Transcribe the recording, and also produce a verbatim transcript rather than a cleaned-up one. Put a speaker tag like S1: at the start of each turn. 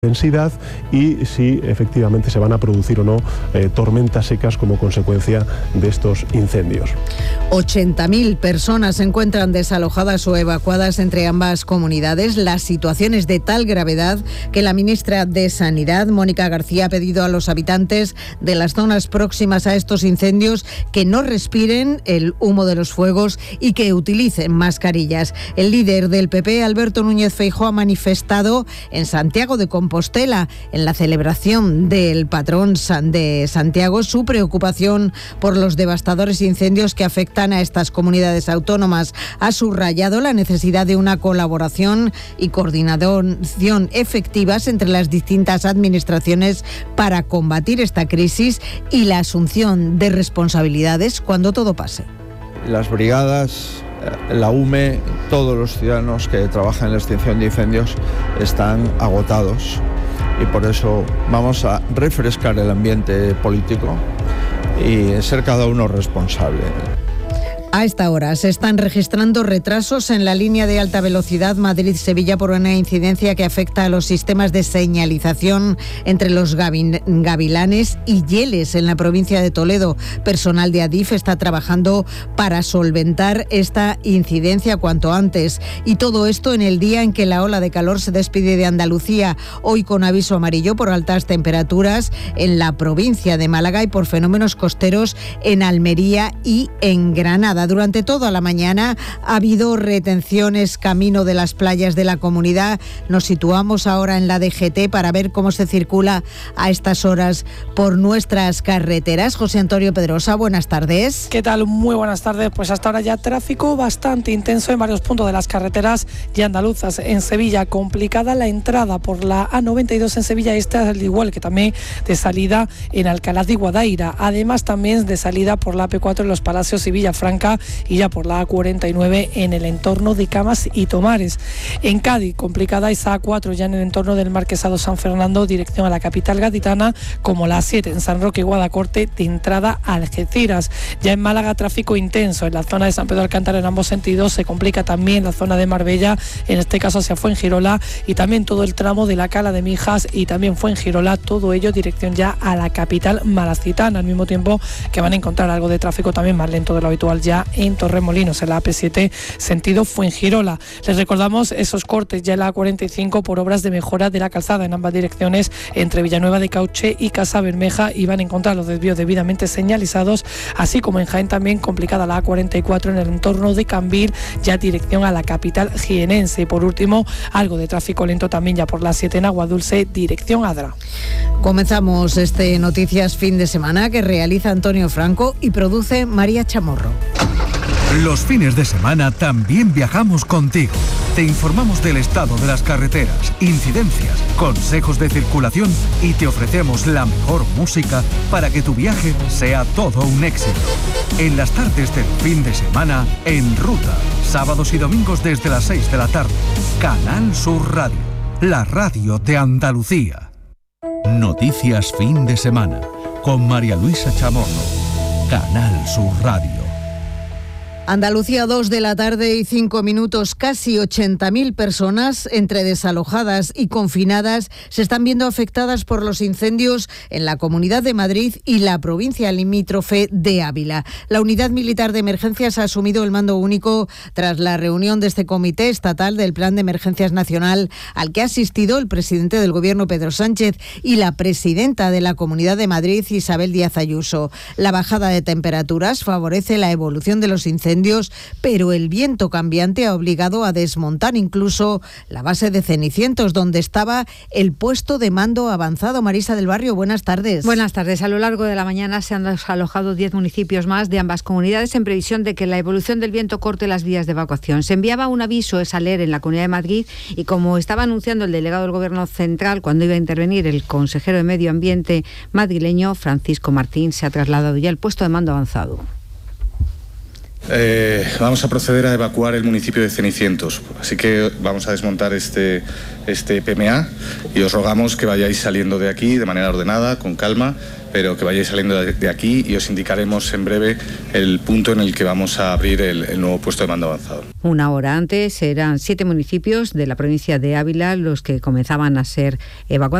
S1: intensidad y si efectivamente se van a producir o no eh, tormentas secas como consecuencia de estos incendios.
S2: ochenta mil personas se encuentran desalojadas o evacuadas entre ambas comunidades. La situación es de tal gravedad que la ministra de Sanidad, Mónica García, ha pedido a los habitantes de las zonas próximas a estos incendios que no respiren el humo de los fuegos y que utilicen mascarillas. El líder del P P, Alberto Núñez Feijóo, ha manifestado en Santiago de Compostela, en la celebración del patrón de Santiago, su preocupación por los devastadores incendios que afectan a estas comunidades autónomas. Ha subrayado la necesidad de una colaboración y coordinación efectivas entre las distintas administraciones para combatir esta crisis y la asunción de responsabilidades cuando todo pase.
S3: Las brigadas, la U M E, todos los ciudadanos que trabajan en la extinción de incendios están agotados y por eso vamos a refrescar el ambiente político y ser cada uno responsable.
S2: A esta hora se están registrando retrasos en la línea de alta velocidad Madrid-Sevilla por una incidencia que afecta a los sistemas de señalización entre los Gavilanes y Yeles en la provincia de Toledo. Personal de Adif está trabajando para solventar esta incidencia cuanto antes. Y todo esto en el día en que la ola de calor se despide de Andalucía, hoy con aviso amarillo por altas temperaturas en la provincia de Málaga y por fenómenos costeros en Almería y en Granada. Durante toda la mañana ha habido retenciones camino de las playas de la comunidad. Nos situamos ahora en la D G T para ver cómo se circula a estas horas por nuestras carreteras. José Antonio Pedrosa, buenas tardes.
S4: ¿Qué tal? Muy buenas tardes. Pues hasta ahora ya tráfico bastante intenso en varios puntos de las carreteras y andaluzas. En Sevilla, complicada la entrada por la A noventa y dos en Sevilla Este, al igual que también de salida en Alcalá de Guadaira. Además también de salida por la A P cuatro en Los Palacios y Villafranca, y ya por la A cuarenta y nueve en el entorno de Camas y Tomares. En Cádiz, complicada esa A cuatro ya en el entorno del Marquesado San Fernando, dirección a la capital gaditana, como la A siete en San Roque y Guadacorte, de entrada a Algeciras. Ya en Málaga, tráfico intenso en la zona de San Pedro Alcántara en ambos sentidos. Se complica también la zona de Marbella, en este caso hacia Fuengirola, y también todo el tramo de la Cala de Mijas y también Fuengirola, todo ello dirección ya a la capital malacitana, al mismo tiempo que van a encontrar algo de tráfico también más lento de lo habitual ya en Torremolinos, en la A P siete, sentido Fuengirola. Les recordamos esos cortes ya en la A cuarenta y cinco por obras de mejora de la calzada en ambas direcciones entre Villanueva de Cauche y Casa Bermeja, y van a encontrar los desvíos debidamente señalizados, así como en Jaén también complicada la A cuarenta y cuatro en el entorno de Cambil, ya dirección a la capital jienense. Y por último, algo de tráfico lento también ya por la siete en Aguadulce, dirección Adra.
S2: Comenzamos este Noticias Fin de Semana que realiza Antonio Franco y produce María Chamorro.
S5: Los fines de semana también viajamos contigo. Te informamos del estado de las carreteras, incidencias, consejos de circulación y te ofrecemos la mejor música para que tu viaje sea todo un éxito. En las tardes del fin de semana, En Ruta, sábados y domingos desde las seis de la tarde. Canal Sur Radio, la radio de Andalucía. Noticias Fin de Semana con María Luisa Chamorro. Canal Sur Radio.
S2: Andalucía, dos de la tarde y cinco minutos. Casi ochenta mil personas, entre desalojadas y confinadas, se están viendo afectadas por los incendios en la Comunidad de Madrid y la provincia limítrofe de Ávila. La Unidad Militar de Emergencias ha asumido el mando único tras la reunión de este Comité Estatal del Plan de Emergencias Nacional, al que ha asistido el presidente del Gobierno, Pedro Sánchez, y la presidenta de la Comunidad de Madrid, Isabel Díaz Ayuso. La bajada de temperaturas favorece la evolución de los incendios, pero el viento cambiante ha obligado a desmontar incluso la base de Cenicientos, donde estaba el puesto de mando avanzado. Marisa del Barrio, buenas tardes.
S6: Buenas tardes. A lo largo de la mañana se han desalojado diez municipios más de ambas comunidades en previsión de que la evolución del viento corte las vías de evacuación. Se enviaba un aviso, es aler, en la Comunidad de Madrid, y como estaba anunciando el delegado del Gobierno Central cuando iba a intervenir el consejero de Medio Ambiente madrileño, Francisco Martín, se ha trasladado ya el puesto de mando avanzado.
S7: Eh, vamos a proceder a evacuar el municipio de Cenicientos, así que vamos a desmontar este, este P M A y os rogamos que vayáis saliendo de aquí de manera ordenada, con calma, pero que vayáis saliendo de aquí y os indicaremos en breve el punto en el que vamos a abrir el, el nuevo puesto de mando avanzado.
S6: Una hora antes eran siete municipios de la provincia de Ávila los que comenzaban a ser evacuados.